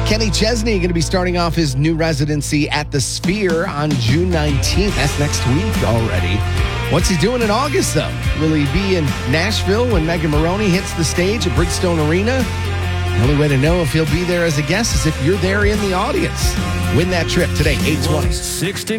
Kenny Chesney going to be starting off his new residency at the Sphere on June 19th. That's next week already. What's he doing in August, though? Will he be in Nashville when Megan Moroney hits the stage at Bridgestone Arena? The only way to know if he'll be there as a guest is if you're there in the audience. Win that trip today, 820.